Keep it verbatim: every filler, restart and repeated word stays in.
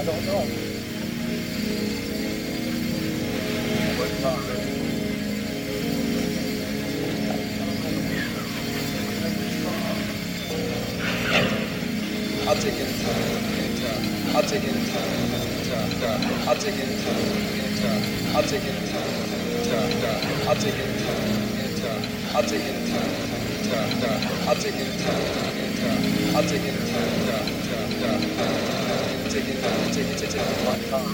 I don't know. But not really. I'll take it anytime. I'll take it anytime. I'll take it anytime. I'll take it anytime. I'll take it anytime. I'll take it anytime. I'll take it anytime. I'll take it anytime. I'll take it anytime. Take it, take it, take it, take it, take it.